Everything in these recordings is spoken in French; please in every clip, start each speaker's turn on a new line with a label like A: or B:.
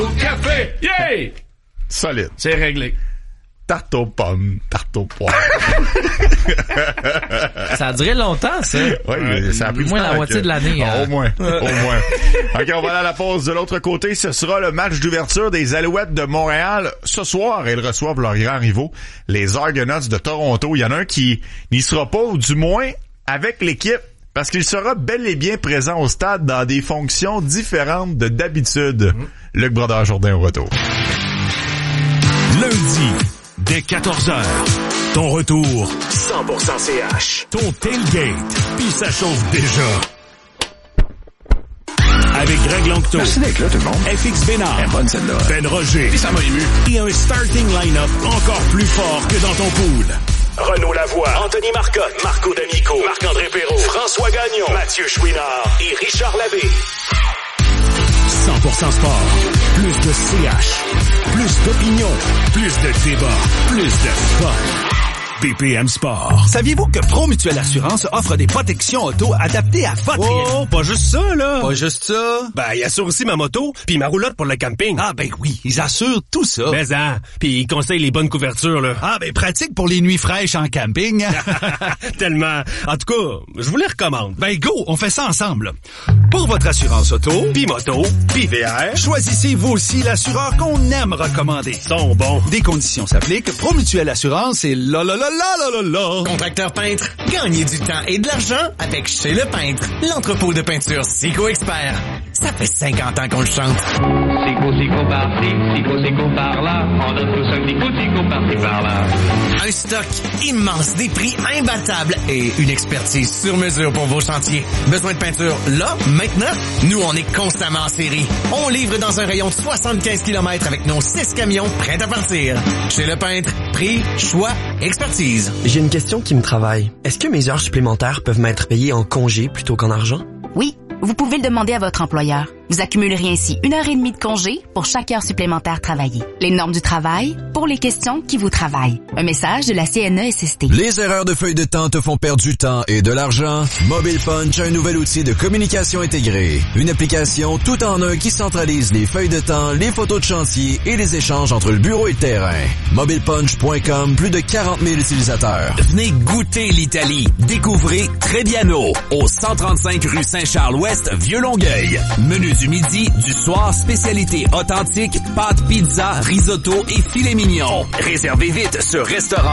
A: Au café! Yeah!
B: Solide.
A: C'est réglé.
B: Tarte aux pommes, tarte aux poires.
C: Ça a duré longtemps, ça.
B: Oui, ça a pris
C: au moins la moitié de l'année.
B: Au moins. OK, on va aller à la pause. De l'autre côté, ce sera le match d'ouverture des Alouettes de Montréal. Ce soir, ils reçoivent leurs grands rivaux, les Argonauts de Toronto. Il y en a un qui n'y sera pas, ou du moins avec l'équipe, parce qu'il sera bel et bien présent au stade dans des fonctions différentes de d'habitude. Luc Brodeur-Jourdain au retour.
D: Lundi, dès 14h, ton retour 100% CH. Ton tailgate, puis ça chauffe déjà. Avec Greg Lanctot.
E: Merci d'être là, tout le monde.
D: FX Bénard.
E: Elle est bonne, celle-là.
D: Ben Roger.
E: Et ça m'a ému.
D: Et un starting line-up encore plus fort que dans ton pool. Renaud Lavoie, Anthony Marcotte, Marco D'Amico, Marc-André Perrault, François Gagnon, Mathieu Chouinard et Richard Labbé. 100% sport. Plus de CH. Plus d'opinion. Plus de débat. Plus de fun. BPM Sport.
F: Saviez-vous que Promutuelle Assurance offre des protections auto adaptées à votre réalité?
G: Oh, pas juste ça, là.
F: Pas juste ça.
G: Ben, il assure aussi ma moto, puis ma roulotte pour le camping.
F: Ah, ben oui, ils assurent tout ça.
G: Mais puis ils conseillent les bonnes couvertures, là.
F: Ah, ben pratique pour les nuits fraîches en camping.
G: Tellement. En tout cas, je vous les recommande.
F: Ben go, on fait ça ensemble. Pour votre assurance auto,
G: Puis moto, puis VR.
F: choisissez vous aussi l'assureur qu'on aime recommander.
G: Ils sont bons.
F: Des conditions s'appliquent. Promutuelle Assurance et la.
H: Contracteur peintre, gagnez du temps et de l'argent avec Chez Le Peintre, l'entrepôt de peinture Sico Expert. Ça fait 50 ans qu'on le chante.
I: Sico par-ci, Sico par-là, on a tous un petit coup Sico par-ci par-là.
H: Un stock immense, des prix imbattables et une expertise sur mesure pour vos chantiers. Besoin de peinture là, maintenant? Nous, on est constamment en série. On livre dans un rayon de 75 km avec nos 6 camions prêts à partir. Chez Le Peintre, prix, choix, expertise.
J: J'ai une question qui me travaille. Est-ce que mes heures supplémentaires peuvent m'être payées en congé plutôt qu'en argent?
K: Oui, vous pouvez le demander à votre employeur. Vous accumuleriez ainsi 1h30 de congé pour chaque heure supplémentaire travaillée. Les normes du travail pour les questions qui vous travaillent. Un message de la CNESST.
L: Les erreurs de feuille de temps te font perdre du temps et de l'argent? Mobile Punch a un nouvel outil de communication intégrée. Une application tout en un qui centralise les feuilles de temps, les photos de chantier et les échanges entre le bureau et le terrain. MobilePunch.com, plus de 40 000 utilisateurs.
M: Venez goûter l'Italie. Découvrez Trebbiano au 135 rue Saint-Charles-Ouest, Vieux-Longueuil. Menus du midi, du soir, spécialité authentique, pâtes, pizza, risotto et filet mignon. Réservez vite sur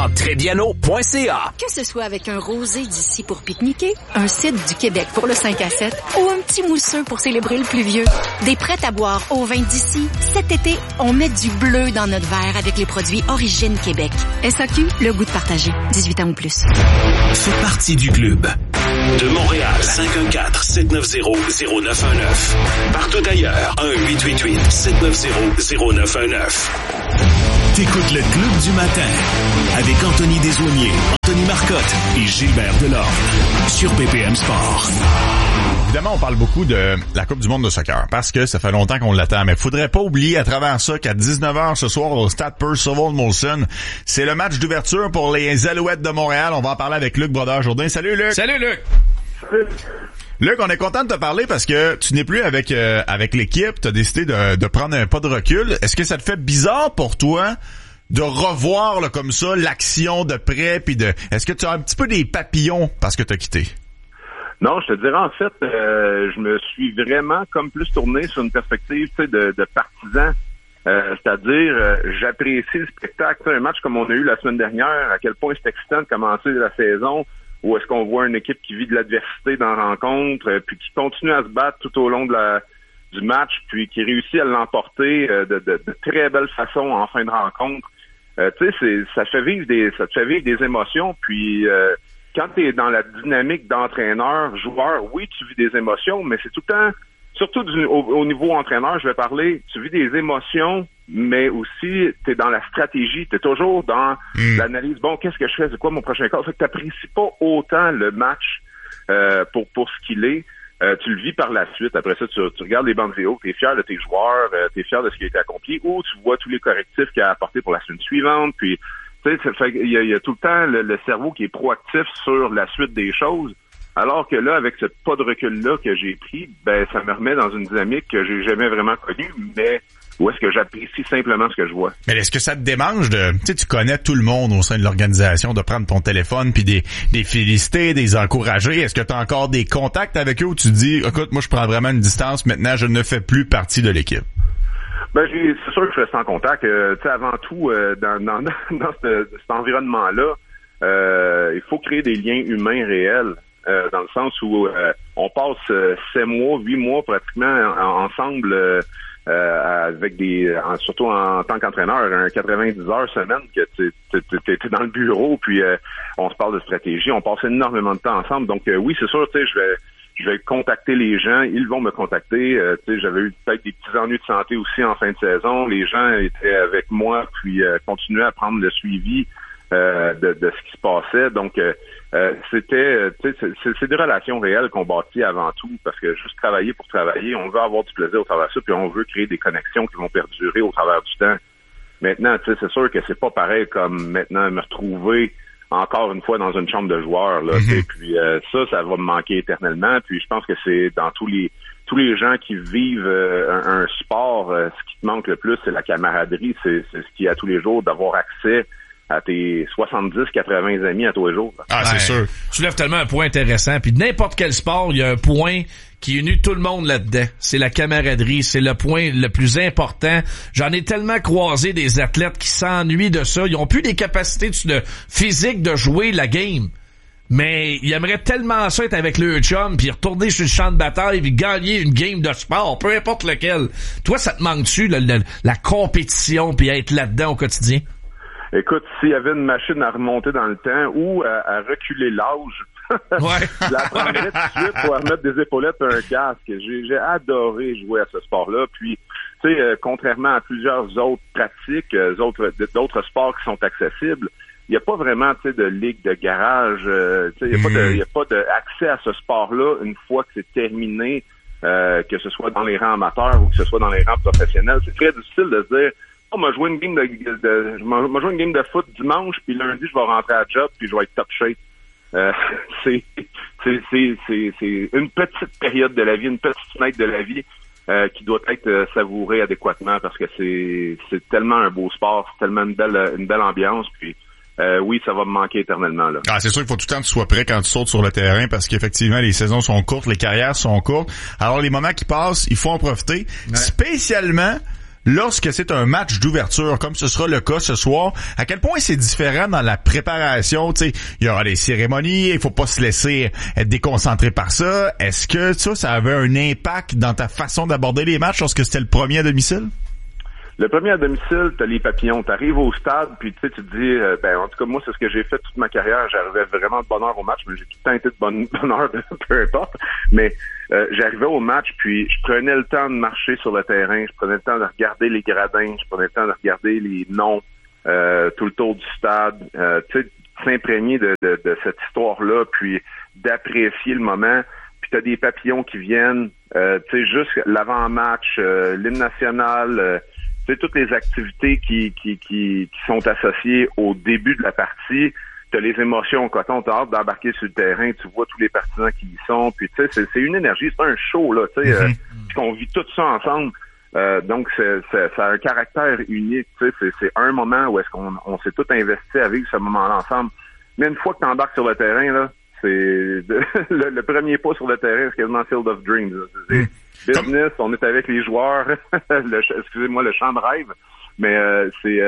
M: restauranttrebbiano.ca.
N: Que ce soit avec un rosé d'ici pour pique-niquer, un cidre du Québec pour le 5 à 7 ou un petit mousseux pour célébrer le pluvieux, des prêts à boire au vin d'ici, cet été, on met du bleu dans notre verre avec les produits Origine Québec. SAQ, le goût de partager. 18 ans ou plus.
D: Fais partie du club. De Montréal, 514-790-0919. Partout ailleurs, 1-888-790-0919. T'écoutes le Club du matin avec Anthony Desaulniers, Anthony Marcotte et Gilbert Delorme sur BPM Sport.
B: Évidemment, on parle beaucoup de la Coupe du monde de soccer parce que ça fait longtemps qu'on l'attend. Mais faudrait pas oublier à travers ça qu'à 19h ce soir au stade Percival Molson, c'est le match d'ouverture pour les Alouettes de Montréal. On va en parler avec Luc Brodeur-Jourdain. Salut Luc!
A: Salut Luc!
B: Luc, on est content de te parler parce que tu n'es plus avec l'équipe. Tu as décidé de prendre un pas de recul. Est-ce que ça te fait bizarre pour toi de revoir là, comme ça l'action de près? Puis est-ce que tu as un petit peu des papillons parce que tu as quitté?
O: Non, je te dirais en fait, je me suis vraiment comme plus tourné sur une perspective de partisan. C'est-à-dire, j'apprécie le spectacle. Un match comme on a eu la semaine dernière, à quel point c'est excitant de commencer la saison, où est-ce qu'on voit une équipe qui vit de l'adversité dans la rencontre, puis qui continue à se battre tout au long du match, puis qui réussit à l'emporter de très belle façon en fin de rencontre. Tu sais, ça te fait vivre des émotions, puis quand tu es dans la dynamique d'entraîneur, joueur, oui, tu vis des émotions, mais c'est tout le temps, surtout au niveau entraîneur, je vais parler, tu vis des émotions, mais aussi tu es dans la stratégie, tu es toujours dans l'analyse. Bon, qu'est-ce que je fais? C'est quoi mon prochain cas? Fait que tu n'apprécies pas autant le match pour ce qu'il est. Tu le vis par la suite. Après ça, tu regardes les bandes vidéo, tu es fier de tes joueurs, tu es fier de ce qui a été accompli, ou tu vois tous les correctifs qu'il a apportés pour la semaine suivante, puis tu sais, il y a tout le temps le cerveau qui est proactif sur la suite des choses. Alors que là, avec ce pas de recul-là que j'ai pris, ben ça me remet dans une dynamique que j'ai jamais vraiment connue, mais ou est-ce que j'apprécie simplement ce que je vois?
B: Mais est-ce que ça te démange de, tu sais, tu connais tout le monde au sein de l'organisation, de prendre ton téléphone puis des féliciter, des encourager? Est-ce que tu as encore des contacts avec eux où tu te dis, écoute, moi je prends vraiment une distance, maintenant je ne fais plus partie de l'équipe?
O: Ben, c'est sûr que je reste en contact. Tu sais, avant tout, dans cet environnement-là, il faut créer des liens humains réels, dans le sens où on passe 7 mois, 8 mois pratiquement ensemble, avec surtout en tant qu'entraîneur, 90 heures semaine que t'es dans le bureau, puis on se parle de stratégie, on passe énormément de temps ensemble. Donc oui, c'est sûr, tu sais, je vais contacter les gens, ils vont me contacter. Tu sais, j'avais eu peut-être des petits ennuis de santé aussi en fin de saison. Les gens étaient avec moi, puis continuaient à prendre le suivi de ce qui se passait. Donc c'était, tu sais, c'est des relations réelles qu'on bâtit avant tout, parce que juste travailler pour travailler, on veut avoir du plaisir au travers de ça, puis on veut créer des connexions qui vont perdurer au travers du temps. Maintenant, tu sais, c'est sûr que c'est pas pareil comme maintenant me retrouver encore une fois dans une chambre de joueurs, là. Et puis ça va me manquer éternellement. Puis je pense que c'est dans tous les gens qui vivent un sport, ce qui te manque le plus, c'est la camaraderie, c'est ce qui est à tous les jours, d'avoir accès à tes 70-80 amis à tous les jours.
B: Ah, c'est sûr.
C: Tu lèves tellement un point intéressant. Puis n'importe quel sport, il y a un point qui unit tout le monde là-dedans. C'est la camaraderie. C'est le point le plus important. J'en ai tellement croisé des athlètes qui s'ennuient de ça. Ils ont plus des capacités physiques de jouer la game. Mais ils aimeraient tellement ça être avec le chum, puis retourner sur le champ de bataille, puis gagner une game de sport, peu importe lequel. Toi, ça te manque-tu, la compétition, puis être là-dedans au quotidien?
O: Écoute, s'il y avait une machine à remonter dans le temps ou à reculer l'âge, je la prendrais tout de suite pour remettre des épaulettes et un casque. J'ai adoré jouer à ce sport-là. Puis, tu sais, contrairement à plusieurs autres pratiques, d'autres sports qui sont accessibles, il n'y a pas vraiment, tu sais, de ligue de garage. Tu sais, il n'y a pas d'accès à ce sport-là une fois que c'est terminé, que ce soit dans les rangs amateurs ou que ce soit dans les rangs professionnels. C'est très difficile de se dire, on m'a joué une game de game de foot dimanche, puis lundi je vais rentrer à la job, puis je vais être top shape. C'est une petite période de la vie, une petite fenêtre de la vie qui doit être savourée adéquatement, parce que c'est tellement un beau sport, c'est tellement une belle ambiance, puis oui, ça va me manquer éternellement, là.
B: Ah, c'est sûr qu'il faut tout le temps que tu sois prêt quand tu sautes sur le terrain, parce qu'effectivement, les saisons sont courtes, les carrières sont courtes. Alors, les moments qui passent, il faut en profiter. Ouais. Spécialement lorsque c'est un match d'ouverture, comme ce sera le cas ce soir. À quel point c'est différent dans la préparation? Tu sais, il y aura des cérémonies, il faut pas se laisser être déconcentré par ça. Est-ce que ça avait un impact dans ta façon d'aborder les matchs lorsque c'était le premier à domicile?
O: Le premier à domicile, t'as les papillons. T'arrives au stade, puis tu sais, tu te dis, en tout cas, moi, c'est ce que j'ai fait toute ma carrière. J'arrivais vraiment de bonne heure au match, mais j'ai tout le temps été de bonne heure, peu importe. Mais j'arrivais au match, puis je prenais le temps de marcher sur le terrain, je prenais le temps de regarder les gradins, je prenais le temps de regarder les noms, tout le tour du stade, tu sais, s'imprégner de cette histoire-là, puis d'apprécier le moment. Puis t'as des papillons qui viennent, tu sais, juste l'avant-match, l'hymne national, c'est toutes les activités qui sont associées au début de la partie. T'as les émotions au coton, t'as hâte d'embarquer sur le terrain, tu vois tous les partisans qui y sont, puis tu sais, c'est une énergie, c'est un show, là, tu sais, qu'on vit tout ça ensemble. Donc, ça a un caractère unique, tu sais, c'est un moment où est-ce qu'on s'est tout investi à vivre ce moment-là ensemble. Mais une fois que t'embarques sur le terrain, là, c'est le premier pas sur le terrain, c'est quasiment Field of Dreams. C'est business, on est avec les joueurs, excusez-moi, le champ de rêve, mais c'est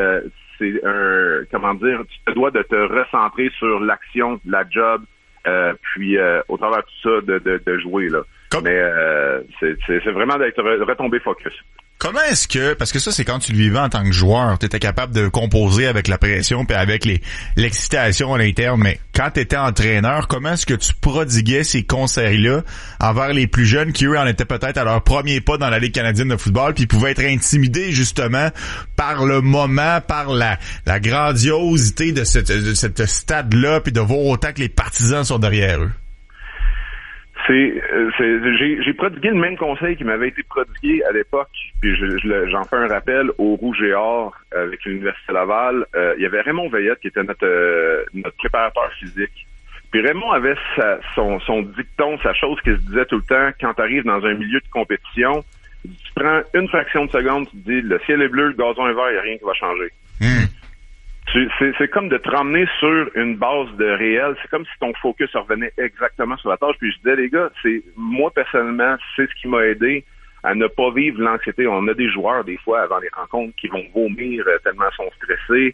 O: un, comment dire, tu te dois de te recentrer sur l'action, la job, puis au travers de tout ça, de jouer, là. Mais c'est vraiment d'être retombé focus.
B: Comment est-ce que, parce que ça c'est quand tu le vivais en tant que joueur, tu étais capable de composer avec la pression puis avec l'excitation à l'interne, mais quand tu étais entraîneur, comment est-ce que tu prodiguais ces conseils-là envers les plus jeunes qui eux en étaient peut-être à leur premier pas dans la Ligue canadienne de football puis pouvaient être intimidés justement par le moment, par la grandiosité de cette stade-là puis de voir autant que les partisans sont derrière eux?
O: J'ai prodigué le même conseil qui m'avait été prodigué à l'époque, puis j'en fais un rappel au Rouge et Or avec l'Université Laval. Il y avait Raymond Veillette qui était notre préparateur physique. Puis Raymond avait son dicton, sa chose qu'il se disait tout le temps, quand tu arrives dans un milieu de compétition, Tu prends une fraction de seconde, tu te dis, le ciel est bleu, le gazon est vert, il n'y a rien qui va changer. C'est comme de te ramener sur une base de réel. C'est comme si ton focus revenait exactement sur la tâche. Puis je disais, les gars, moi personnellement, c'est ce qui m'a aidé à ne pas vivre l'anxiété. On a des joueurs, des fois, avant les rencontres, qui vont vomir tellement ils sont stressés,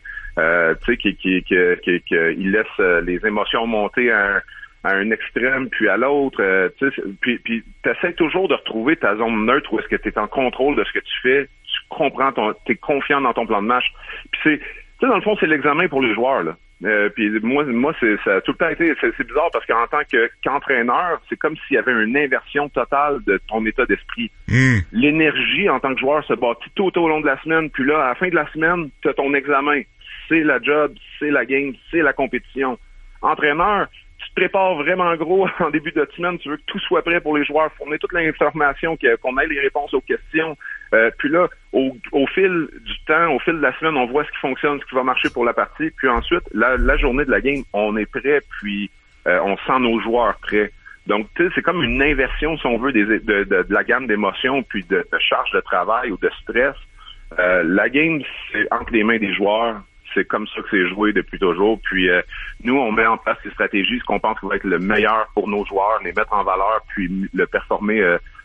O: ils laissent les émotions monter à un extrême puis à l'autre. Puis t'essaies toujours de retrouver ta zone neutre où est-ce que tu es en contrôle de ce que tu fais. Tu comprends, t'es confiant dans ton plan de match. Puis dans le fond, c'est l'examen pour les joueurs, là. Puis moi, ça a tout le temps été, c'est bizarre parce qu'en tant qu'entraîneur, c'est comme s'il y avait une inversion totale de ton état d'esprit. L'énergie en tant que joueur se bâtit tout au long de la semaine, puis là, à la fin de la semaine, t'as ton examen. C'est la job, c'est la game, c'est la compétition. Entraîneur, tu te prépares vraiment gros en début de semaine, tu veux que tout soit prêt pour les joueurs, fournir toute l'information, qu'on ait les réponses aux questions. Puis là, au fil du temps, au fil de la semaine, on voit ce qui fonctionne, ce qui va marcher pour la partie. Puis ensuite, la journée de la game, on est prêt, puis on sent nos joueurs prêts. Donc, tu sais, c'est comme une inversion, si on veut, de la gamme d'émotions, puis de charge de travail ou de stress. La game, c'est entre les mains des joueurs. C'est comme ça que c'est joué depuis toujours. Puis nous, on met en place des stratégies, ce qu'on pense qui va être le meilleur pour nos joueurs, les mettre en valeur, puis le performer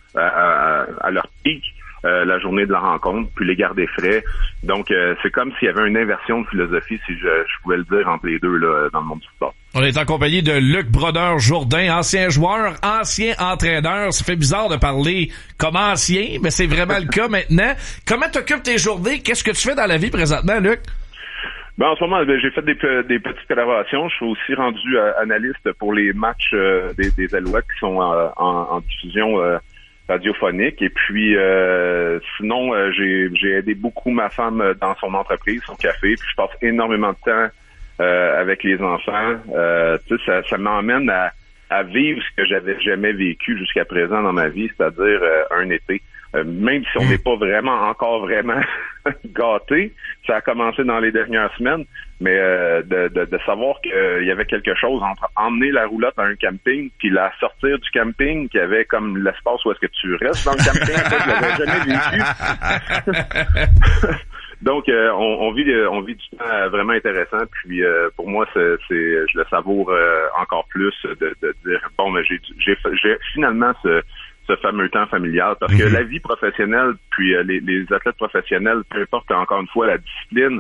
O: à leur pic la journée de la rencontre, puis les garder frais. Donc, c'est comme s'il y avait une inversion de philosophie, si je pouvais le dire, entre les deux là, dans le monde du sport.
C: On est en compagnie de Luc Brodeur-Jourdain, ancien joueur, ancien entraîneur. Ça fait bizarre de parler comme ancien, mais c'est vraiment le cas maintenant. Comment t'occupes tes journées? Qu'est-ce que tu fais dans la vie présentement, Luc?
O: Ben, en ce moment, j'ai fait des petites collaborations. Je suis aussi rendu analyste pour les matchs des Alouettes qui sont en diffusion radiophonique. Et puis, sinon, j'ai aidé beaucoup ma femme dans son entreprise, son café. Puis, je passe énormément de temps avec les enfants. Tu sais, ça m'emmène à vivre ce que j'avais jamais vécu jusqu'à présent dans ma vie, c'est-à-dire un été. Même si on n'est pas encore vraiment gâté, ça a commencé dans les dernières semaines, mais de savoir qu'il y avait quelque chose entre emmener la roulotte à un camping puis la sortir du camping, qu'il y avait comme l'espace où est-ce que tu restes dans le camping, ça, je l'avais jamais vécu. Donc, on vit du temps vraiment intéressant. Puis, pour moi, je le savoure encore plus de dire bon, mais j'ai finalement ce fameux temps familial, parce que la vie professionnelle, puis les athlètes professionnels, peu importe encore une fois la discipline,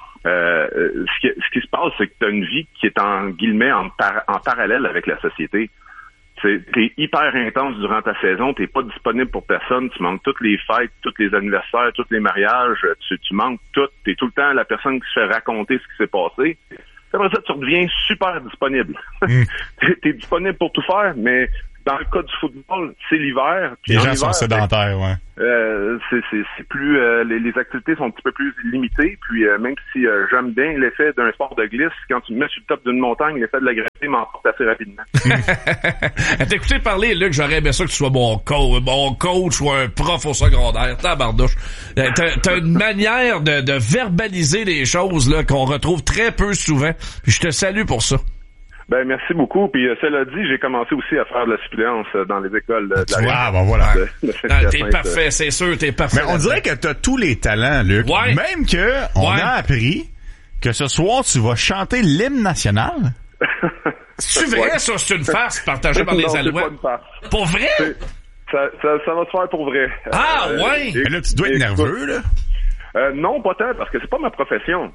O: ce qui se passe, c'est que tu as une vie qui est en guillemets en parallèle avec la société. T'es hyper intense durant ta saison, t'es pas disponible pour personne, tu manques toutes les fêtes, tous les anniversaires, tous les mariages, tu manques tout, t'es tout le temps la personne qui se fait raconter ce qui s'est passé. Après ça, tu redeviens super disponible. T'es disponible pour tout faire, mais dans le cas du football, c'est l'hiver.
B: Les gens sont sédentaires, ouais.
O: C'est plus les activités sont un petit peu plus limitées. Puis même si j'aime bien l'effet d'un sport de glisse, quand tu me mets sur le top d'une montagne, l'effet de la gravité m'emporte assez rapidement.
C: T'as écouté parler, Luc, j'aurais aimé ça que tu sois bon coach ou un prof au secondaire. Tabarnouche. T'as une manière de verbaliser les choses là qu'on retrouve très peu souvent. Puis je te salue pour ça.
O: Ben merci beaucoup. Puis cela dit, j'ai commencé aussi à faire de la suppléance dans les écoles de la
B: ben voilà.
C: T'es parfait, c'est sûr, t'es parfait.
B: Mais on dirait que t'as tous les talents, Luc.
C: Ouais.
B: Même que on a appris que ce soir tu vas chanter l'hymne national.
C: C'est vrai, ça, c'est une farce partagée par les Alouettes.
O: C'est pas une farce.
C: Pour vrai?
O: Ça va se faire pour vrai.
C: Ouais.
B: Mais là, tu dois être nerveux, là.
O: Non, pas tant, parce que c'est pas ma profession.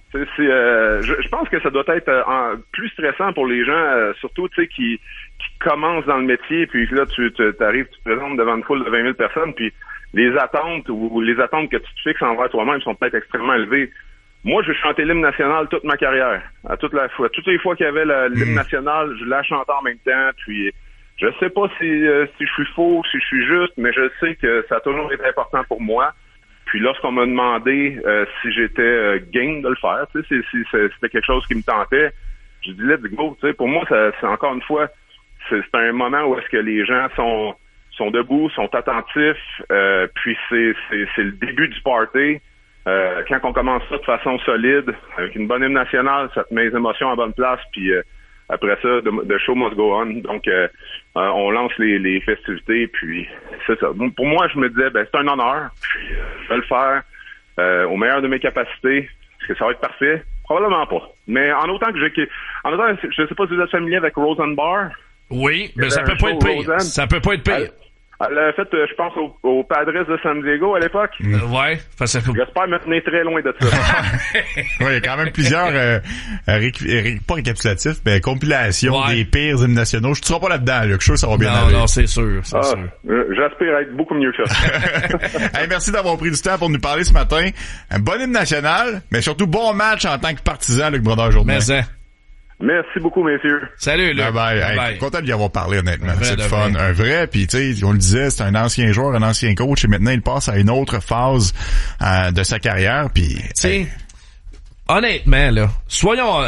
O: Je pense que ça doit être plus stressant pour les gens, surtout tu sais qui commencent dans le métier, puis là tu t'arrives, tu te présentes devant une foule de 20 000 personnes, puis les attentes que tu te fixes envers toi-même sont peut-être extrêmement élevées. Moi, j'ai chanté l'hymne national toute ma carrière, toutes les fois qu'il y avait l'hymne national, je la chantais en même temps, puis je sais pas si je suis faux, si je suis juste, mais je sais que ça a toujours été important pour moi. Puis lorsqu'on m'a demandé si j'étais game de le faire, tu sais, c'était quelque chose qui me tentait, je dis let's go. Tu sais, pour moi, c'est encore une fois, c'est un moment où est-ce que les gens sont debout, sont attentifs, puis c'est le début du party. Quand on commence ça de façon solide, avec une bonne hymne nationale, ça te met les émotions en bonne place, puis après ça, the show must go on. Donc, on lance les festivités, puis c'est ça. Pour moi, je me disais, c'est un honneur, puis je vais le faire au meilleur de mes capacités. Est-ce que ça va être parfait? Probablement pas. Mais en autant, je sais pas si vous êtes familier avec Roseanne Barr.
C: Oui, mais ça peut pas être pire.
O: Roseanne.
C: Ça peut pas être pire.
O: Elle a fait, je pense, au Padres de San Diego à l'époque.
C: Ouais.
O: J'espère me tenir très loin de ça.
B: Oui, il y a quand même plusieurs, pas récapitulatifs, mais compilations des pires hymnes nationaux. Je ne serai pas là-dedans, Luc. Je suis sûr que ça va bien aller.
C: Non, c'est sûr.
O: J'aspire à être beaucoup mieux que ça.
B: Hey, merci d'avoir pris du temps pour nous parler ce matin. Un bon hymne national, mais surtout bon match en tant que partisan, Luc Brodeur-Jourdain.
O: Merci beaucoup, messieurs.
C: Salut, Luc.
B: Bye. Hey, content de lui avoir parlé, honnêtement. C'est le fun. Un vrai, puis tu sais, on le disait, c'est un ancien joueur, un ancien coach, et maintenant, il passe à une autre phase de sa carrière, puis...
C: Tu sais, honnêtement, là, soyons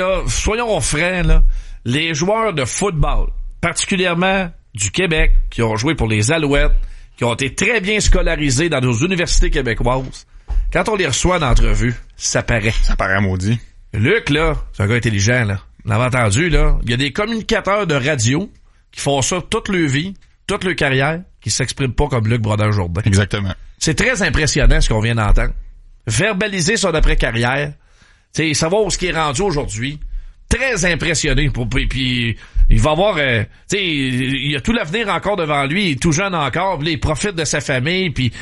C: francs, là, les joueurs de football, particulièrement du Québec, qui ont joué pour les Alouettes, qui ont été très bien scolarisés dans nos universités québécoises, quand on les reçoit en entrevue, ça paraît.
B: Ça paraît maudit.
C: Luc, là, c'est un gars intelligent, là. On l'avait entendu, là. Il y a des communicateurs de radio qui font ça toute leur vie, toute leur carrière, qui s'expriment pas comme Luc Brodeur-Jourdain.
B: Exactement.
C: C'est très impressionnant ce qu'on vient d'entendre. Verbaliser son après-carrière, tu sais, savoir où ce qui est rendu aujourd'hui. Très impressionné. Puis il va avoir, tu sais, il a tout l'avenir encore devant lui. Il est tout jeune encore. Puis là, il profite de sa famille. Puis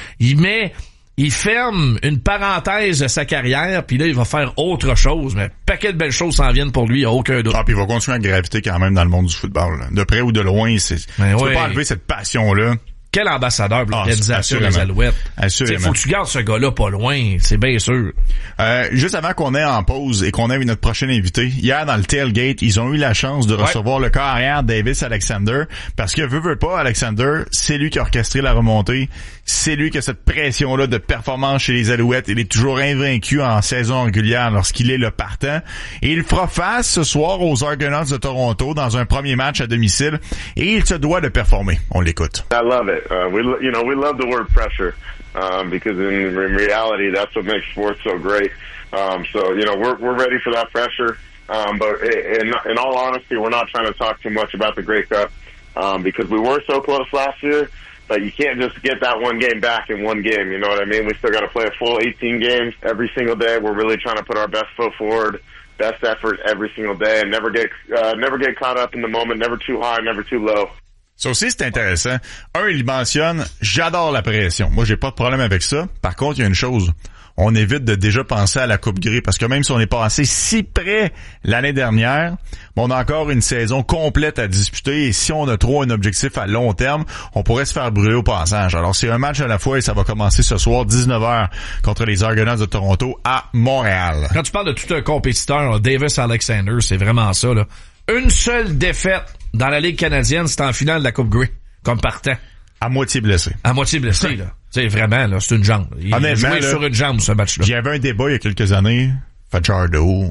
C: il ferme une parenthèse de sa carrière, puis là, il va faire autre chose. Mais paquet de belles choses s'en viennent pour lui, il n'y a aucun doute.
B: Ah, puis il va continuer à graviter quand même dans le monde du football. Là. De près ou de loin, tu peux pas enlever cette passion-là.
C: Quel ambassadeur pour l'organisation des Alouettes.
B: Assurément.
C: Faut que tu gardes ce gars-là pas loin, c'est bien sûr.
B: Juste avant qu'on ait en pause et qu'on ait notre prochain invité, hier dans le tailgate, ils ont eu la chance de recevoir le corps arrière Davis Alexander, parce que veut pas Alexander, c'est lui qui a orchestré la remontée, c'est lui qui a cette pression-là de performance chez les Alouettes. Il est toujours invaincu en saison régulière lorsqu'il est le partant. Et il fera face ce soir aux Argonauts de Toronto dans un premier match à domicile et il se doit de performer. On l'écoute.
A: I love it. We love the word pressure, because in reality, that's what makes sports so great. So, we're ready for that pressure. But in all honesty, we're not trying to talk too much about the Grey Cup, because we were so close last year, but you can't just get that one game back in one game. You know what I mean? We still got to play a full 18 games every single day. We're really trying to put our best foot forward, best effort every single day, and never get caught up in the moment, never too high, never too low.
B: Ça aussi, c'est intéressant. Il mentionne « J'adore la pression ». Moi, j'ai pas de problème avec ça. Par contre, il y a une chose. On évite de déjà penser à la Coupe Grey parce que même si on est passé si près l'année dernière, on a encore une saison complète à disputer et si on a trop un objectif à long terme, on pourrait se faire brûler au passage. Alors, c'est un match à la fois et ça va commencer ce soir 19h contre les Argonauts de Toronto à Montréal.
C: Quand tu parles de tout un compétiteur, Davis Alexander, c'est vraiment ça, là. Une seule défaite dans la Ligue canadienne, c'est en finale de la Coupe Grey, comme partant.
B: À moitié blessé.
C: À moitié blessé, là. Tu sais, vraiment, là, c'est une jambe. Il a joué sur une jambe, ce match-là.
B: Il y avait un débat il y a quelques années. Fajardo,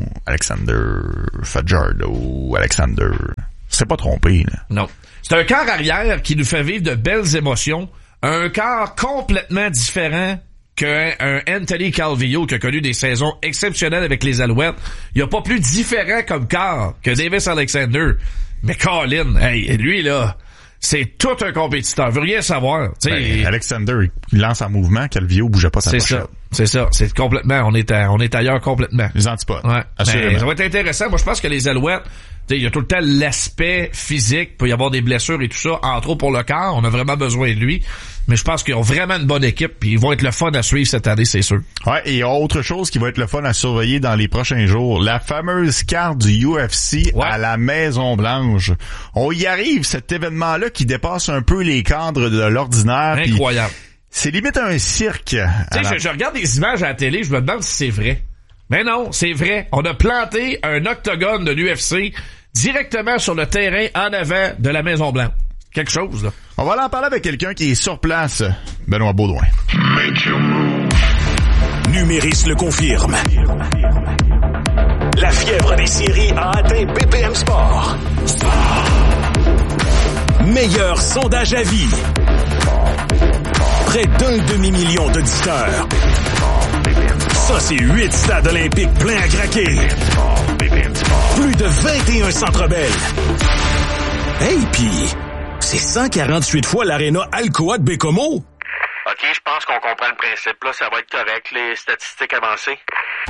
B: Alexander. C'est pas trompé, là.
C: Non. C'est un quart arrière qui nous fait vivre de belles émotions. Un quart complètement différent qu'un Anthony Calvillo qui a connu des saisons exceptionnelles avec les Alouettes. Il n'y a pas plus différent comme quart que Davis Alexander. Mais Colin, hey, lui, là, c'est tout un compétiteur. Il veut rien savoir.
B: Alexander, il lance en mouvement. Calvillo bougeait pas sa pochette.
C: C'est ça. C'est complètement, on est ailleurs complètement.
B: Les antipodes.
C: Ouais. Mais ça va être intéressant. Moi, je pense que les Alouettes, il y a tout le temps l'aspect physique. Il peut y avoir des blessures et tout ça. Entre autres pour le corps. On a vraiment besoin de lui. Mais je pense qu'ils ont vraiment une bonne équipe. Puis ils vont être le fun à suivre cette année, c'est sûr.
B: Ouais. Et autre chose qui va être le fun à surveiller dans les prochains jours. La fameuse carte du UFC à la Maison-Blanche. On y arrive, cet événement-là qui dépasse un peu les cadres de l'ordinaire.
C: Incroyable.
B: C'est limite un cirque.
C: Je regarde des images à la télé, je me demande si c'est vrai. Mais non, c'est vrai. On a planté un octogone de l'UFC directement sur le terrain en avant de la Maison-Blanche. Quelque chose, là.
B: On va en parler avec quelqu'un qui est sur place. Benoît Baudouin.
D: Numéris le confirme. La fièvre des séries a atteint BPM Sport. Meilleur sondage à vie. Près d'1 demi-million d'auditeurs. Ça, c'est 8 stades olympiques pleins à craquer. Plus de 21 Centre Bell. Hey, pis c'est 148 fois l'aréna Alcoa de Bécomo.
E: OK, je pense qu'on comprend le principe. Là, ça va être correct, les statistiques avancées.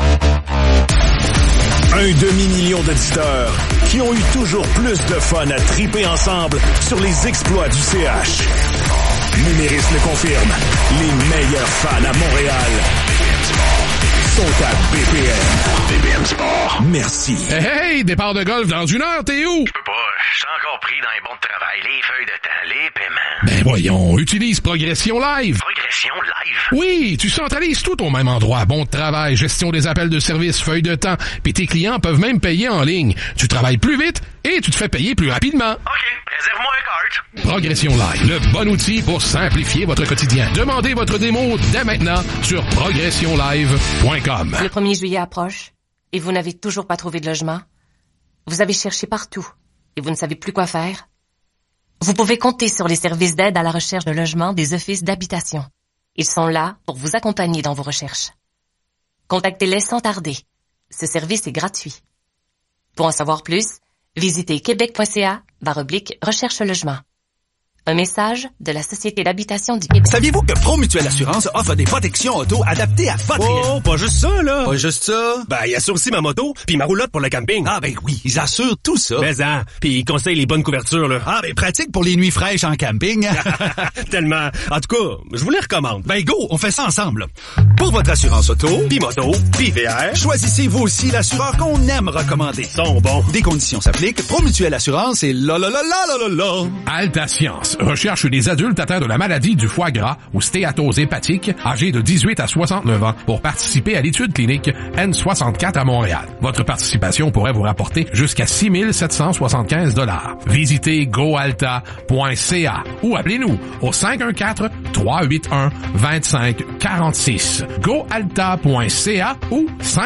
D: Un demi-million d'auditeurs qui ont eu toujours plus de fun à triper ensemble sur les exploits du CH. Numéris le confirme. Les meilleurs fans à Montréal sont à BPM. BPM Sport. Merci.
P: Hey, départ de golf dans 1 heure, t'es où?
E: Je peux pas, je suis encore pris dans les bons de travail, les feuilles de temps, les paiements.
P: Ben voyons, utilise Progression Live.
E: Progression Live?
P: Oui, tu centralises tout au même endroit. Bon de travail, gestion des appels de service, feuilles de temps, puis tes clients peuvent même payer en ligne. Tu travailles plus vite et tu te fais payer plus rapidement.
E: OK, réserve-moi un cart.
P: Progression Live, le bon outil pour simplifier votre quotidien. Demandez votre démo dès maintenant sur progressionlive.com.
Q: Le 1er juillet approche et vous n'avez toujours pas trouvé de logement. Vous avez cherché partout et vous ne savez plus quoi faire. Vous pouvez compter sur les services d'aide à la recherche de logement des offices d'habitation. Ils sont là pour vous accompagner dans vos recherches. Contactez-les sans tarder. Ce service est gratuit. Pour en savoir plus, visitez québec.ca/recherche logement. Un message de la Société d'habitation du Québec.
F: Saviez-vous que Promutuelle Assurance offre des protections auto adaptées à votre...
G: Oh, pas juste ça, là!
F: Pas juste ça?
G: Ben, il assure aussi ma moto, puis ma roulotte pour le camping.
F: Ah ben oui, ils assurent tout ça.
G: Mais hein, puis ils conseillent les bonnes couvertures, là.
F: Ah ben pratique pour les nuits fraîches en camping.
G: Tellement. En tout cas, je vous les recommande.
F: Ben go, on fait ça ensemble. Pour votre assurance auto,
G: Puis moto, puis VR,
F: choisissez vous aussi l'assureur qu'on aime recommander.
G: Ils sont bons.
F: Des conditions s'appliquent. Promutuelle Assurance et la.
P: Alta Science recherche des adultes atteints de la maladie du foie gras ou stéatose hépatique, âgés de 18 à 69 ans, pour participer à l'étude clinique N64 à Montréal. Votre participation pourrait vous rapporter jusqu'à 6 775 $. Visitez goalta.ca ou appelez-nous au 514-381-2546. goalta.ca ou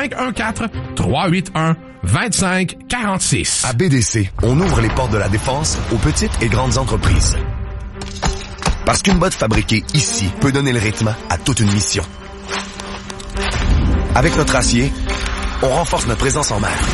P: 514-381-2546.
R: À BDC, on ouvre les portes de la défense aux petites et grandes entreprises. Parce qu'une botte fabriquée ici peut donner le rythme à toute une mission. Avec notre acier, on renforce notre présence en mer.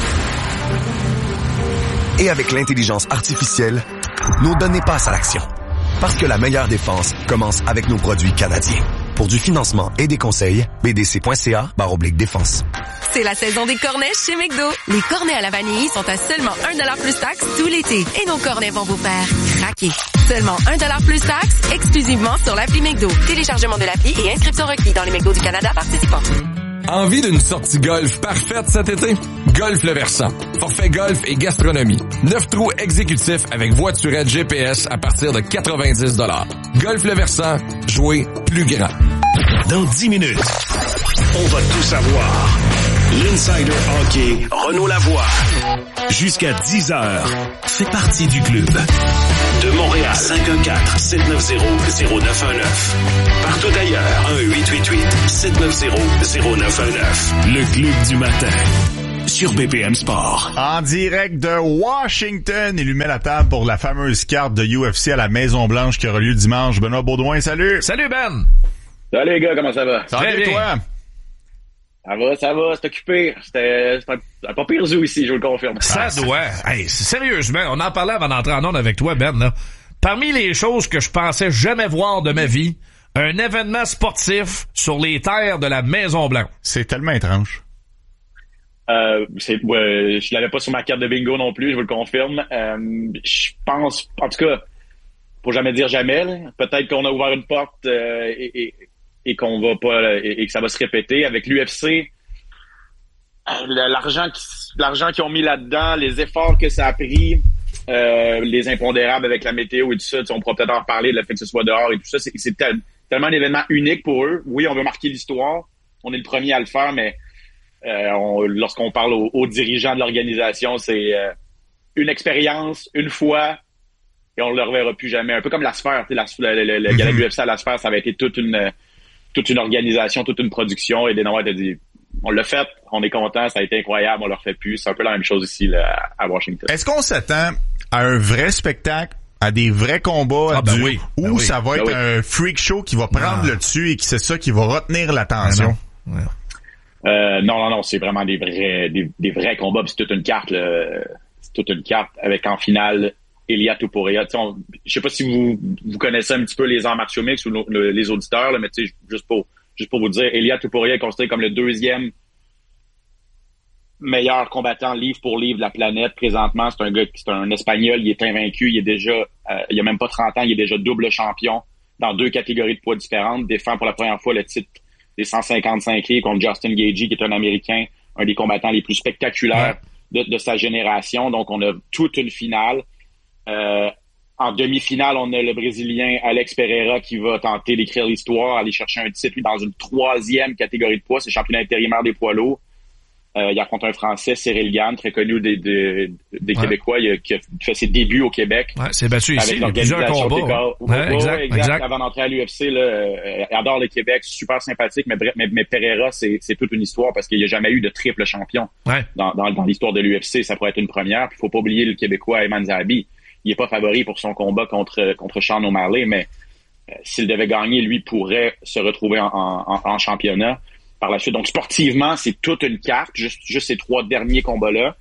R: Et avec l'intelligence artificielle, nos données passent à l'action. Parce que la meilleure défense commence avec nos produits canadiens. Pour du financement et des conseils, bdc.ca/défense.
S: C'est la saison des cornets chez McDo. Les cornets à la vanille sont à seulement 1$ plus taxe tout l'été. Et nos cornets vont vous faire craquer. Seulement 1$ plus taxe, exclusivement sur l'appli McDo. Téléchargement de l'appli et inscription requis dans les McDo du Canada participants.
T: Envie d'une sortie golf parfaite cet été? Golf Le Versant. Forfait golf et gastronomie. 9 trous exécutifs avec voiturette GPS à partir de 90 $. Golf Le Versant. Jouer plus grand.
D: Dans 10 minutes, on va tout savoir. L'Insider Hockey, Renaud Lavoie. Jusqu'à 10h, fais partie du club. De Montréal, 514-790-0919. Partout ailleurs, 1-888-790-0919. Le club du matin. Sur BPM Sport.
B: En direct de Washington, il lui met la table pour la fameuse carte de UFC à la Maison-Blanche qui aura lieu dimanche. Benoît Baudouin, salut!
C: Salut Ben!
O: Salut les gars, comment ça va?
B: Ça va bien, toi?
O: Ça va, c'est occupé. C'est un pas pire zoo ici, je vous le confirme.
C: Ça doit. Hey, sérieusement, on en parlait avant d'entrer en onde avec toi, Ben, là. Parmi les choses que je pensais jamais voir de ma vie, un événement sportif sur les terres de la Maison-Blanche.
B: C'est tellement étrange.
O: Je l'avais pas sur ma carte de bingo non plus, je vous le confirme. Je pense, en tout cas, pour jamais dire jamais, là, peut-être qu'on a ouvert une porte et qu'on va pas et que ça va se répéter avec l'UFC. L'argent qu'ils ont mis là-dedans, les efforts que ça a pris, les impondérables avec la météo et tout ça, on pourra peut-être en reparler, le fait que ce soit dehors et tout ça, c'est tellement un événement unique pour eux. Oui, on veut marquer l'histoire, on est le premier à le faire, mais lorsqu'on parle aux dirigeants de l'organisation, c'est une expérience, une fois, et on ne le reverra plus jamais. Un peu comme la Sphère, le gala de l'UFC à la Sphère, ça avait été toute une organisation, toute une production, et Dana White a dit on l'a fait, on est content, ça a été incroyable, on le refait plus. C'est un peu la même chose ici là, à Washington.
B: Est-ce qu'on s'attend à un vrai spectacle, à des vrais combats, ou ça va être un freak show qui va prendre le dessus et qui c'est ça qui va retenir l'attention?
U: Non, c'est vraiment des vrais combats. Puis c'est toute une carte, là. C'est toute une carte avec en finale Ilia Topuria. Je sais pas si vous connaissez un petit peu les arts martiaux mixtes ou les auditeurs, là, mais tu sais, juste pour vous dire, Ilia Topuria est considéré comme le 2e meilleur combattant livre pour livre de la planète présentement. C'est un Espagnol, il est invaincu, il a même pas 30 ans, il est déjà double champion dans 2 catégories de poids différentes, défend pour la première fois le titre des 155 livres contre Justin Gaethje, qui est un Américain, un des combattants les plus spectaculaires de sa génération. Donc, on a toute une finale. En demi-finale, on a le Brésilien Alex Pereira qui va tenter d'écrire l'histoire, aller chercher un titre, lui, dans une 3e catégorie de poids, c'est championnat intérimaire des poids lourds. Il affronte un Français, Cyril Gann, très connu des Québécois, qui a fait ses débuits au Québec.
C: Ouais, c'est battu ici, il y a plusieurs combats.
U: Exact. Avant d'entrer à l'UFC, il adore le Québec, super sympathique, mais Pereira, c'est toute une histoire parce qu'il n'y a jamais eu de triple champion dans l'histoire de l'UFC. Ça pourrait être une première. Puis faut pas oublier le Québécois Ayman Zahabi. Il est pas favori pour son combat contre Sean O'Malley, mais s'il devait gagner, lui pourrait se retrouver en championnat par la suite. Donc, sportivement, c'est toute une carte, juste ces 3 derniers combats-là.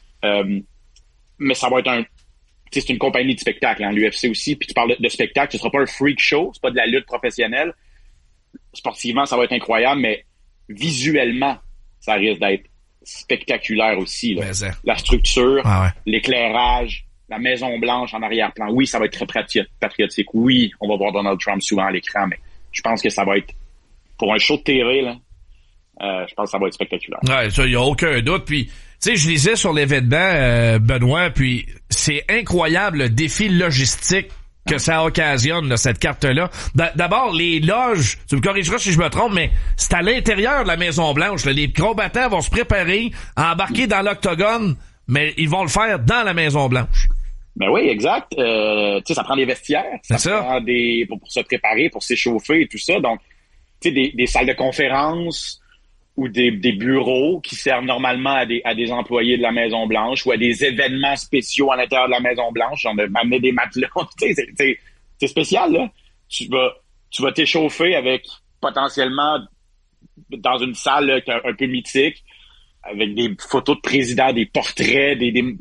U: Mais ça va être c'est une compagnie de spectacle, hein, l'UFC aussi. Puis tu parles de spectacle, ce sera pas un freak show, c'est pas de la lutte professionnelle. Sportivement, ça va être incroyable, mais visuellement, ça risque d'être spectaculaire aussi, là. La structure, l'éclairage, la Maison-Blanche en arrière-plan. Oui, ça va être très patriotique. Oui, on va voir Donald Trump souvent à l'écran, mais je pense que ça va être, pour un show de TV, là, je pense que ça va être spectaculaire.
C: Ouais, ça, y a aucun doute. Puis, tu sais, je lisais sur l'événement, Benoît, puis c'est incroyable le défi logistique que ça occasionne, là, cette carte-là. D'abord, les loges, tu me corrigeras si je me trompe, mais c'est à l'intérieur de la Maison-Blanche. Là. Les combattants vont se préparer à embarquer dans l'octogone, mais ils vont le faire dans la Maison-Blanche.
U: Ben oui, exact. Tu sais, ça prend des vestiaires. Ça prend pour se préparer, pour s'échauffer et tout ça. Donc, tu sais, des salles de conférence ou des bureaux qui servent normalement à des employés de la Maison-Blanche ou à des événements spéciaux à l'intérieur de la Maison-Blanche. On a amené des matelas. C'est spécial, là. Tu vas t'échauffer avec potentiellement dans une salle là, un peu mythique, avec des photos de présidents, des portraits,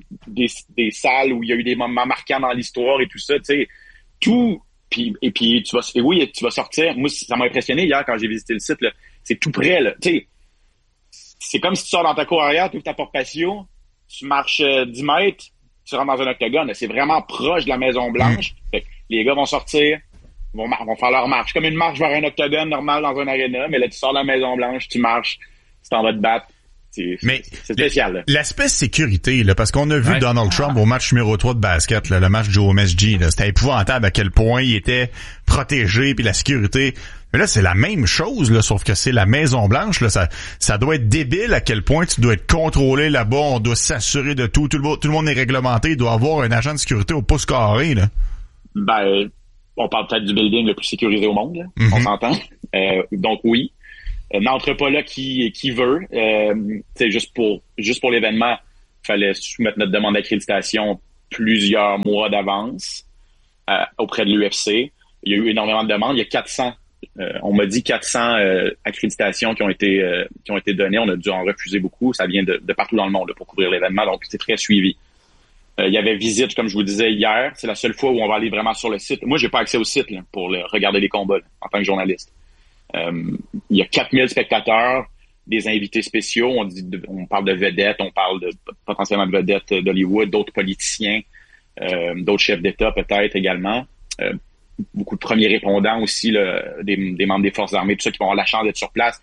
U: des salles où il y a eu des moments marquants dans l'histoire et tout ça, tu sais, tout. Puis tu vas sortir. Moi, ça m'a impressionné hier quand j'ai visité le site, là. C'est tout près, là. Tu sais, c'est comme si tu sors dans ta cour arrière, tu ouvres ta porte patio, tu marches 10 mètres, tu rentres dans un octogone. Là. C'est vraiment proche de la Maison-Blanche. Fait que les gars vont sortir, vont faire leur marche. Comme une marche vers un octogone normal dans un aréna, mais là, tu sors de la Maison-Blanche, tu marches, tu t'en vas te battre. C'est spécial. Là.
B: L'aspect sécurité, là, parce qu'on a vu Donald Trump au match numéro 3 de basket, là, le match du OMSG, là, c'était épouvantable à quel point il était protégé, puis la sécurité. Mais là, c'est la même chose, là, sauf que c'est la Maison-Blanche, là, ça doit être débile à quel point tu dois être contrôlé là-bas, on doit s'assurer de tout le monde est réglementé, il doit avoir un agent de sécurité au pouce carré, là.
U: Ben, on parle peut-être du building le plus sécurisé au monde, là, on s'entend. Donc oui. N'entre pas là qui veut. Juste pour l'événement, il fallait soumettre notre demande d'accréditation plusieurs mois d'avance auprès de l'UFC. Il y a eu énormément de demandes. Il y a 400, on m'a dit 400 accréditations qui ont été données. On a dû en refuser beaucoup. Ça vient de partout dans le monde là, pour couvrir l'événement, donc c'est très suivi. Il y avait visite, comme je vous disais hier. C'est la seule fois où on va aller vraiment sur le site. Moi, j'ai pas accès au site là, pour regarder les combats là, en tant que journaliste. Il y a 4000 spectateurs, des invités spéciaux, on parle de vedettes, on parle de potentiellement de vedettes d'Hollywood, d'autres politiciens, d'autres chefs d'État peut-être également, beaucoup de premiers répondants aussi, là, des membres des forces armées, tout ça qui vont avoir la chance d'être sur place.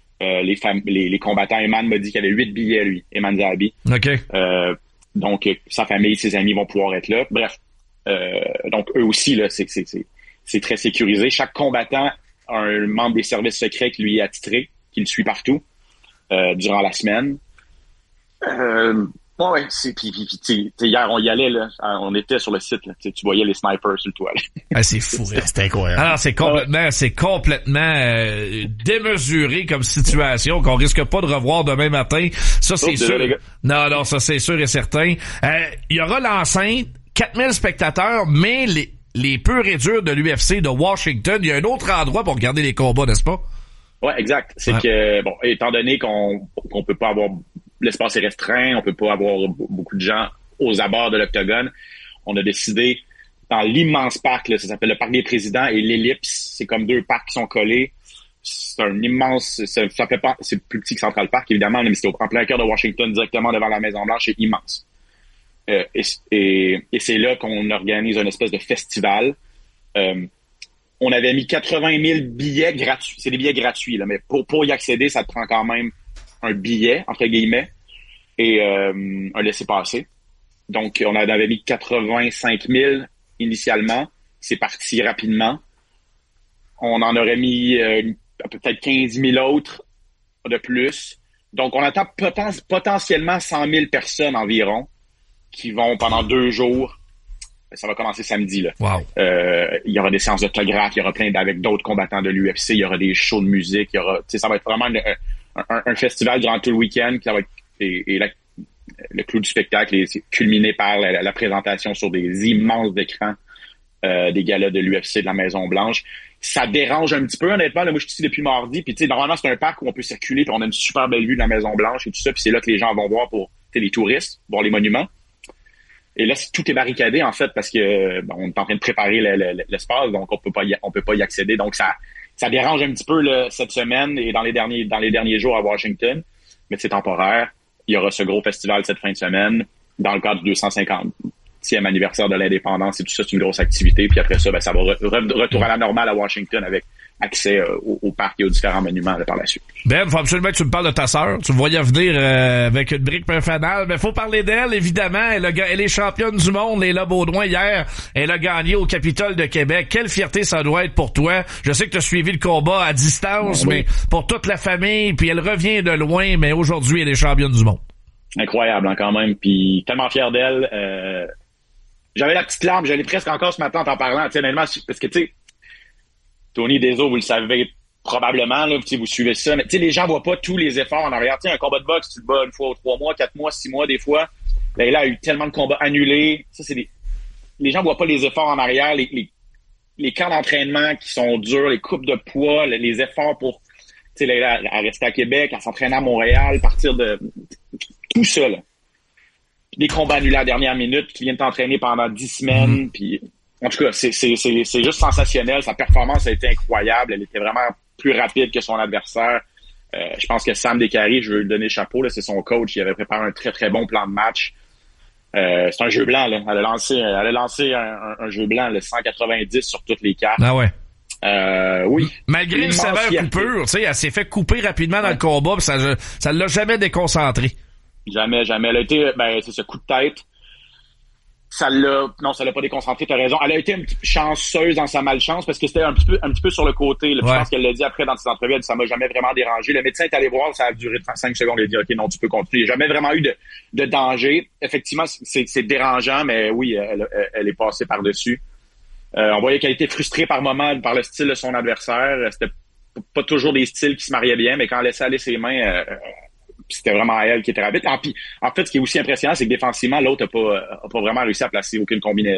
U: Les combattants, Ayman m'a dit qu'il y avait 8 billets, lui, Ayman Zahabi.
C: Okay.
U: Donc, sa famille, ses amis vont pouvoir être là. Bref, donc eux aussi, là, c'est très sécurisé. Chaque combattant a un membre des services secrets qui lui est attitré, qui le suit partout durant la semaine. Hier, on y allait, là. On était sur le site, là. Tu voyais les snipers sur le toit.
C: C'est fou,
B: c'est incroyable.
C: Alors, c'est complètement démesuré comme situation qu'on risque pas de revoir demain matin. Ça, c'est sûr. Non, ça, c'est sûr et certain. Il y aura l'enceinte, 4000 spectateurs, mais les purs et durs de l'UFC de Washington, il y a un autre endroit pour regarder les combats, n'est-ce pas?
U: Ouais, exact. C'est que, bon, étant donné qu'on peut pas avoir, l'espace est restreint, on peut pas avoir beaucoup de gens aux abords de l'Octogone, on a décidé, dans l'immense parc, là, ça s'appelle le Parc des Présidents et l'Ellipse, c'est comme 2 parcs qui sont collés. C'est un immense, ça fait pas, c'est plus petit que Central Park, évidemment, mais c'est en plein cœur de Washington, directement devant la Maison-Blanche, c'est immense. Et c'est là qu'on organise une espèce de festival. On avait mis 80 000 billets gratuits. C'est des billets gratuits, là, mais pour y accéder, ça te prend quand même un billet, entre guillemets, et un laissez-passer. Donc, on avait mis 85 000 initialement. C'est parti rapidement. On en aurait mis peut-être 15 000 autres de plus. Donc, on attend potentiellement 100 000 personnes environ qui vont pendant 2 jours. Ça va commencer samedi, là.
C: Wow.
U: Il y aura des séances d'autographes, il y aura avec d'autres combattants de l'UFC, il y aura des shows de musique, il y aura, ça va être vraiment un festival durant tout le week-end qui va être, le clou du spectacle est culminé par la présentation sur des immenses écrans des galas de l'UFC de la Maison-Blanche. Ça dérange un petit peu, honnêtement. Là, moi, je suis ici depuis mardi, puis normalement, c'est un parc où on peut circuler, puis on a une super belle vue de la Maison-Blanche et tout ça, puis c'est là que les gens vont voir pour les touristes, voir les monuments. Et là, tout est barricadé, en fait, parce que on est en train de préparer l'espace, donc on peut pas y accéder. Donc, ça dérange un petit peu là, cette semaine et dans les derniers jours à Washington, mais c'est temporaire. Il y aura ce gros festival cette fin de semaine dans le cadre du 250e anniversaire de l'indépendance et tout ça, c'est une grosse activité. Puis après ça, ça va retour à la normale à Washington avec accès au parc et aux différents monuments là, par la suite.
C: Ben, faut absolument que tu me parles de ta sœur. Tu me voyais venir avec une brique et un fanal. Mais faut parler d'elle, évidemment. Elle est championne du monde, les Baudouin, hier. Elle a gagné au Capitole de Québec. Quelle fierté ça doit être pour toi. Je sais que tu as suivi le combat à distance, mais pour toute la famille, puis elle revient de loin, mais aujourd'hui, elle est championne du monde.
U: Incroyable, hein, quand même. Puis tellement fier d'elle. J'avais la petite larme, je l'ai presque encore ce matin en t'en parlant, honnêtement, parce que, tu sais, Tony Deso, vous le savez probablement, là, vous suivez ça, mais les gens voient pas tous les efforts en arrière. Un combat de boxe, tu le bats une fois, 3 mois, 4 mois, 6 mois, des fois. Là, a eu tellement de combats annulés. Ça, les gens voient pas les efforts en arrière, les camps d'entraînement qui sont durs, les coupes de poids, les efforts pour, à rester à Québec, à s'entraîner à Montréal, partir de tout ça, là. Des combats annulés à la dernière minute, qui viennent t'entraîner pendant 10 semaines, puis en tout cas, c'est juste sensationnel. Sa performance a été incroyable. Elle était vraiment plus rapide que son adversaire. Je pense que Sam Descaries, je veux lui donner le chapeau, là, c'est son coach. Il avait préparé un très, très bon plan de match. C'est un jeu blanc, là. Elle a lancé un jeu blanc, le 190 sur toutes les cartes.
C: Ah ouais.
U: Oui.
C: Malgré une sévère coupure, tu sais, elle s'est fait couper rapidement dans le combat, pis ça l'a jamais déconcentré.
U: Jamais. Elle a été, c'est ce coup de tête. Ça l'a pas déconcentré, t'as raison. Elle a été un petit peu chanceuse dans sa malchance parce que c'était un petit peu sur le côté. Là. Ouais. Je pense qu'elle l'a dit après dans ses entrevues, elle dit, ça m'a jamais vraiment dérangé. Le médecin est allé voir, ça a duré 35 secondes, il a dit, OK, non, tu peux continuer. Il n'y a jamais vraiment eu de danger. Effectivement, c'est dérangeant, mais oui, elle est passée par-dessus. On voyait qu'elle était frustrée par moments par le style de son adversaire. C'était pas toujours des styles qui se mariaient bien, mais quand elle laissait aller ses mains, c'était vraiment elle qui était rapide. En fait, ce qui est aussi impressionnant, c'est que défensivement, l'autre n'a pas vraiment réussi à placer aucune combinaison.